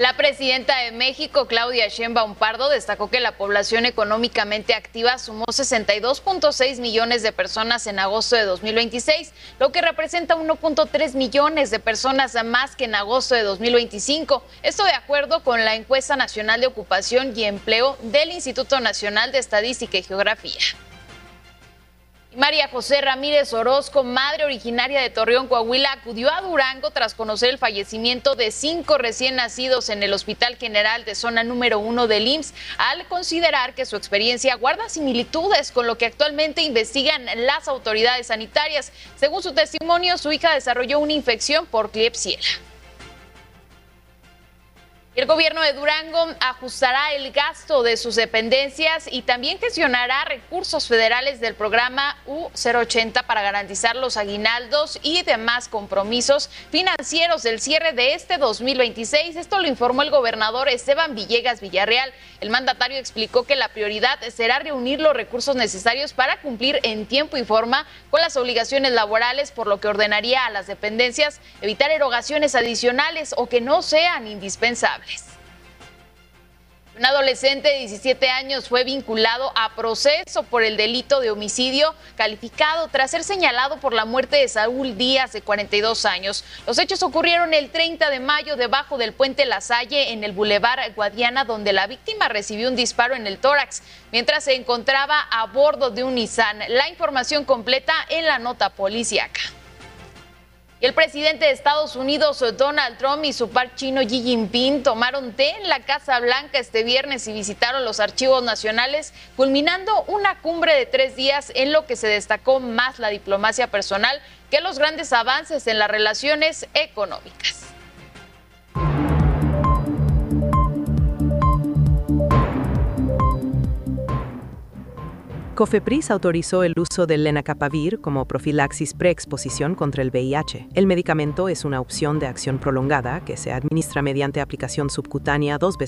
La presidenta de México, Claudia Sheinbaum Pardo, destacó que la población económicamente activa sumó 62.6 millones de personas en agosto de 2026, lo que representa 1.3 millones de personas más que en agosto de 2025. Esto de acuerdo con la Encuesta Nacional de Ocupación y Empleo del Instituto Nacional de Estadística y Geografía. María José Ramírez Orozco, madre originaria de Torreón, Coahuila, acudió a Durango tras conocer el fallecimiento de 5 recién nacidos en el Hospital General de Zona número 1 del IMSS, al considerar que su experiencia guarda similitudes con lo que actualmente investigan las autoridades sanitarias. Según su testimonio, su hija desarrolló una infección por Klebsiella. El gobierno de Durango ajustará el gasto de sus dependencias y también gestionará recursos federales del programa U080 para garantizar los aguinaldos y demás compromisos financieros del cierre de este 2026. Esto lo informó el gobernador Esteban Villegas Villarreal. El mandatario explicó que la prioridad será reunir los recursos necesarios para cumplir en tiempo y forma con las obligaciones laborales, por lo que ordenaría a las dependencias evitar erogaciones adicionales o que no sean indispensables. Un adolescente de 17 años fue vinculado a proceso por el delito de homicidio calificado tras ser señalado por la muerte de Saúl Díaz, de 42 años. Los hechos ocurrieron el 30 de mayo debajo del puente La Salle en el Boulevard Guadiana, donde la víctima recibió un disparo en el tórax mientras se encontraba a bordo de un Nissan. La información completa en la nota policíaca. El presidente de Estados Unidos, Donald Trump, y su par chino Xi Jinping tomaron té en la Casa Blanca este viernes y visitaron los archivos nacionales, culminando una cumbre de 3 días en lo que se destacó más la diplomacia personal que los grandes avances en las relaciones económicas. COFEPRIS autorizó el uso del lenacapavir como profilaxis preexposición contra el VIH. El medicamento es una opción de acción prolongada que se administra mediante aplicación subcutánea 2 veces